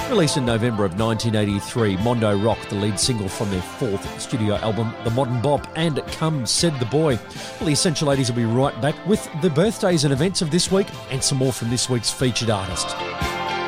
Released in November of 1983, Mondo Rock, the lead single from their fourth studio album, The Modern Bop, and Come Said the Boy. Well, the Essential Ladies will be right back with the birthdays and events of this week and some more from this week's featured artist.